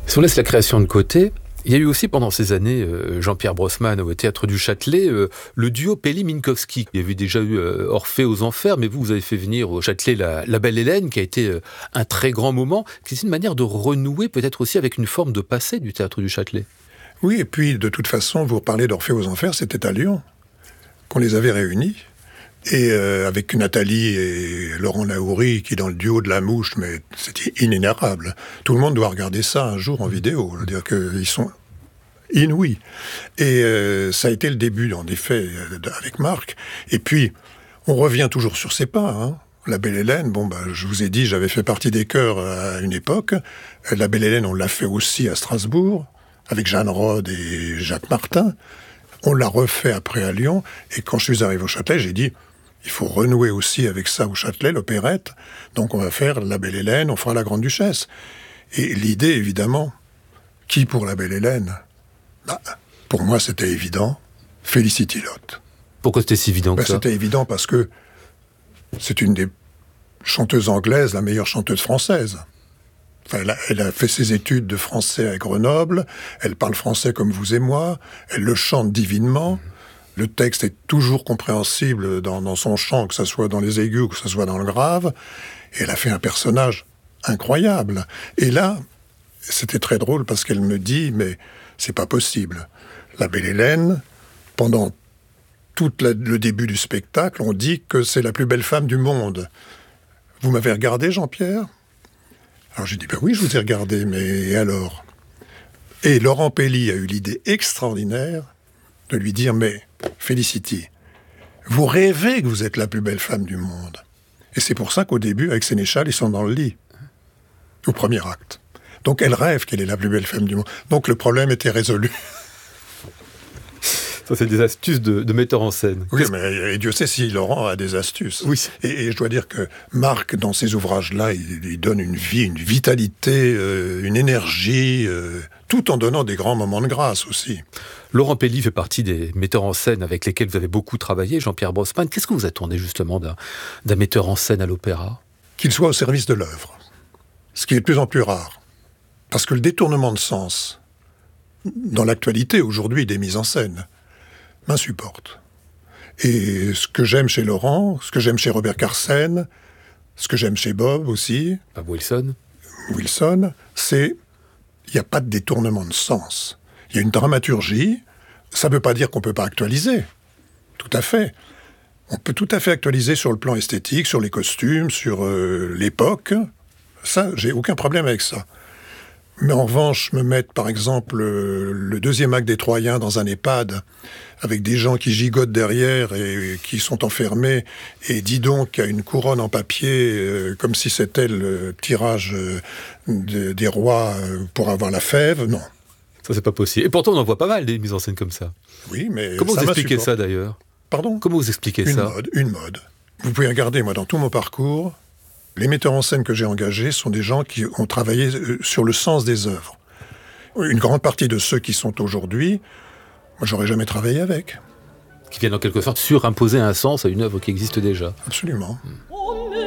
Si on laisse la création de côté, il y a eu aussi pendant ces années, Jean-Pierre Brossman au Théâtre du Châtelet, le duo Pelli-Minkowski. Il y avait déjà eu Orphée aux Enfers, mais vous avez fait venir au Châtelet la Belle Hélène, qui a été un très grand moment. C'est une manière de renouer peut-être aussi avec une forme de passé du Théâtre du Châtelet. Oui, et puis de toute façon, vous parlez d'Orphée aux Enfers, c'était à Lyon qu'on les avait réunis. Et avec Nathalie et Laurent Naouri, qui dans le duo de La Mouche, mais c'était inénarrable. Tout le monde doit regarder ça un jour en vidéo. Je veux dire qu'ils sont inouïs. Et ça a été le début, en effet, avec Marc. Et puis, on revient toujours sur ses pas. Hein. La Belle Hélène, je vous ai dit, j'avais fait partie des chœurs à une époque. La Belle Hélène, on l'a fait aussi à Strasbourg, avec Jeanne Rode et Jacques Martin. On l'a refait après à Lyon. Et quand je suis arrivé au Châtelet, j'ai dit... Il faut renouer aussi avec ça au Châtelet, l'opérette. Donc on va faire La Belle Hélène, on fera La Grande Duchesse. Et l'idée, évidemment, qui pour La Belle Hélène ? Pour moi, c'était évident, Felicity Lotte. Pourquoi c'était si évident que ça ? C'était évident parce que c'est une des chanteuses anglaises, la meilleure chanteuse française. Enfin, elle a fait ses études de français à Grenoble, elle parle français comme vous et moi, elle le chante divinement. Le texte est toujours compréhensible dans son chant, que ce soit dans les aigus ou que ce soit dans le grave. Et elle a fait un personnage incroyable. Et là, c'était très drôle parce qu'elle me dit, mais c'est pas possible. La Belle Hélène, pendant tout le début du spectacle, on dit que c'est la plus belle femme du monde. Vous m'avez regardé, Jean-Pierre ? Alors j'ai dit, oui, je vous ai regardé, mais et alors ? Et Laurent Pelli a eu l'idée extraordinaire de lui dire, mais Felicity, vous rêvez que vous êtes la plus belle femme du monde. Et c'est pour ça qu'au début, avec Sénéchal, ils sont dans le lit. Au premier acte. Donc elle rêve qu'elle est la plus belle femme du monde. Donc le problème était résolu. Ça, c'est des astuces de metteur en scène. Oui, mais Dieu sait si Laurent a des astuces. Oui. Et je dois dire que Marc, dans ces ouvrages-là, il donne une vie, une vitalité, une énergie, tout en donnant des grands moments de grâce aussi. Laurent Pelli fait partie des metteurs en scène avec lesquels vous avez beaucoup travaillé, Jean-Pierre Brossman. Qu'est-ce que vous attendez justement d'un metteur en scène à l'opéra ? Qu'il soit au service de l'œuvre, ce qui est de plus en plus rare. Parce que le détournement de sens, dans l'actualité aujourd'hui des mises en scène, m'insupporte. Et ce que j'aime chez Laurent, ce que j'aime chez Robert Carsen, ce que j'aime chez Bob aussi, Wilson, c'est il n'y a pas de détournement de sens. Il y a une dramaturgie, ça ne veut pas dire qu'on ne peut pas actualiser. Tout à fait. On peut tout à fait actualiser sur le plan esthétique, sur les costumes, sur l'époque. Ça, j'ai aucun problème avec ça. Mais en revanche, me mettre, par exemple, le deuxième acte des Troyens dans un EHPAD, avec des gens qui gigotent derrière et qui sont enfermés, et dis donc qu'il y a une couronne en papier, comme si c'était le tirage des rois pour avoir la fève, non. Ça, c'est pas possible. Et pourtant, on en voit pas mal des mises en scène comme ça. Oui, mais comment vous expliquez ça, d'ailleurs ? Pardon ? Comment vous expliquez ça ? Une mode. Vous pouvez regarder, moi, dans tout mon parcours, les metteurs en scène que j'ai engagés sont des gens qui ont travaillé sur le sens des œuvres. Une grande partie de ceux qui sont aujourd'hui, moi, j'aurais jamais travaillé avec. Qui viennent en quelque sorte surimposer un sens à une œuvre qui existe déjà. Absolument.